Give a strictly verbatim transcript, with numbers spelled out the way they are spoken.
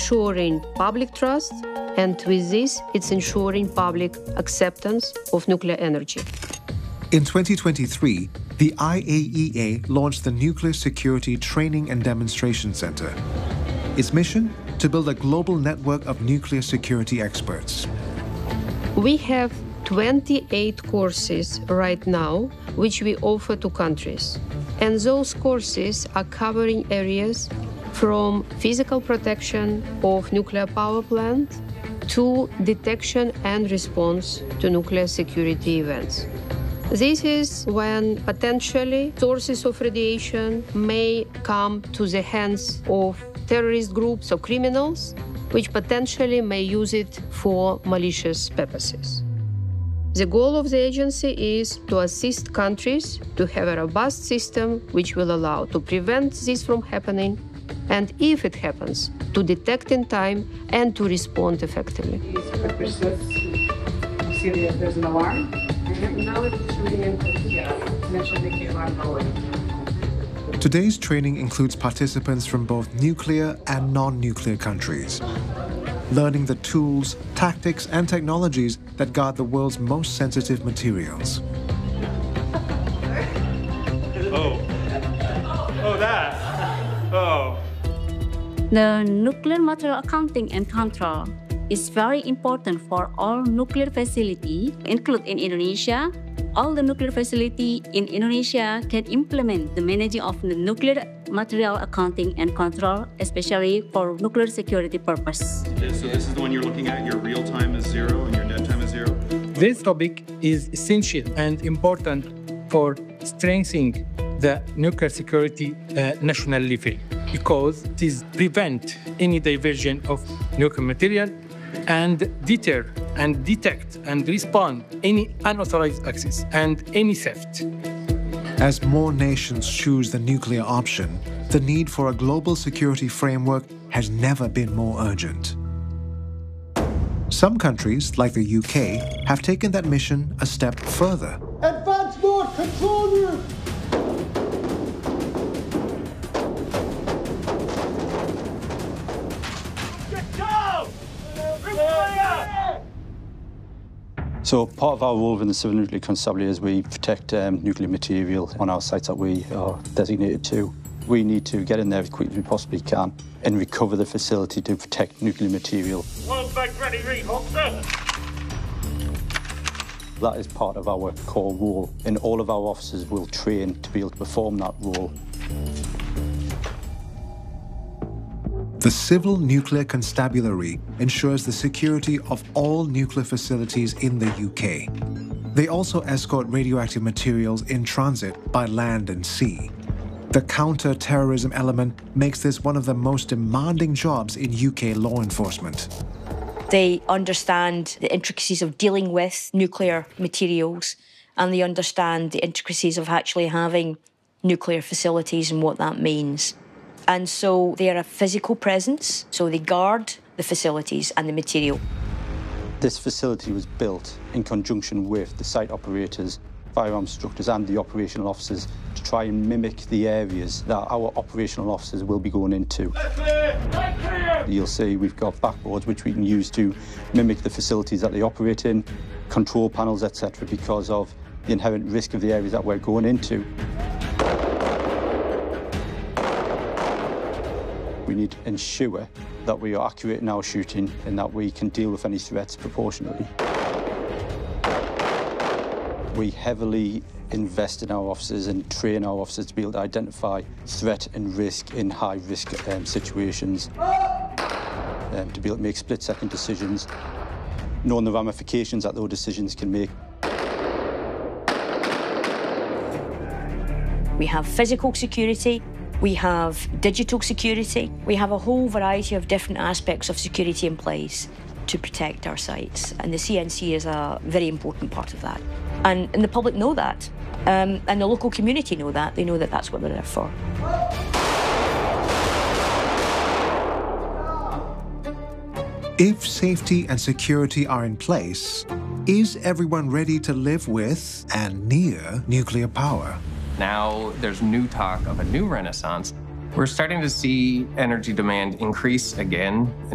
ensuring public trust, and with this, it's ensuring public acceptance of nuclear energy. In twenty twenty-three, the I A E A launched the Nuclear Security Training and Demonstration Center. Its mission? To build a global network of nuclear security experts. We have twenty-eight courses right now, which we offer to countries. And those courses are covering areas from physical protection of nuclear power plant to detection and response to nuclear security events. This is when potentially sources of radiation may come to the hands of terrorist groups or criminals, which potentially may use it for malicious purposes. The goal of the agency is to assist countries to have a robust system which will allow to prevent this from happening, and if it happens, to detect in time and to respond effectively. You see that there's an alarm? Now it's shooting into the make sure the alarm going. Today's training includes participants from both nuclear and non-nuclear countries, learning the tools, tactics, and technologies that guard the world's most sensitive materials. Oh. Oh, that. Oh. The nuclear material accounting and control is very important for all nuclear facilities, including in Indonesia. All the nuclear facilities in Indonesia can implement the managing of the nuclear material accounting and control, especially for nuclear security purpose. Okay, so this is the one you're looking at, your real time is zero and your dead time is zero? This topic is essential and important for strengthening the nuclear security uh, national level, because this prevents any diversion of nuclear material and deter and detect and respond any unauthorized access and any theft. As more nations choose the nuclear option, the need for a global security framework has never been more urgent. Some countries, like the U K, have taken that mission a step further. Advance mode control room! So part of our role within the Civil Nuclear Constabulary is we protect um, nuclear material on our sites that we are designated to. We need to get in there as quickly as we possibly can and recover the facility to protect nuclear material. One back ready, read, officer. That is part of our core role, and all of our officers will train to be able to perform that role. The Civil Nuclear Constabulary ensures the security of all nuclear facilities in the U K. They also escort radioactive materials in transit by land and sea. The counter-terrorism element makes this one of the most demanding jobs in U K law enforcement. They understand the intricacies of dealing with nuclear materials, and they understand the intricacies of actually having nuclear facilities and what that means. And so they are a physical presence, so they guard the facilities and the material. This facility was built in conjunction with the site operators, firearm instructors and the operational officers to try and mimic the areas that our operational officers will be going into. You'll see we've got backboards which we can use to mimic the facilities that they operate in, control panels, et cetera, because of the inherent risk of the areas that we're going into. We need to ensure that we are accurate in our shooting and that we can deal with any threats proportionately. We heavily invest in our officers and train our officers to be able to identify threat and risk in high-risk um, situations, um, to be able to make split-second decisions, knowing the ramifications that those decisions can make. We have physical security, we have digital security, we have a whole variety of different aspects of security in place to protect our sites, and the C N C is a very important part of that. And, and the public know that, um, and the local community know that. They know that that's what they're there for. If safety and security are in place, is everyone ready to live with and near nuclear power? Now there's new talk of a new renaissance. We're starting to see energy demand increase again.